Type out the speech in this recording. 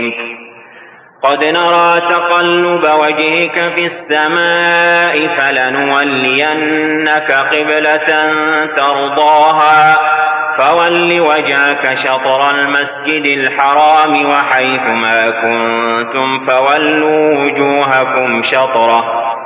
قد نرى تقلب وجهك في السماء فلنولينك قبلة ترضاها فول وجهك شطر المسجد الحرام وحيث ما كنتم فولوا وجوهكم شطره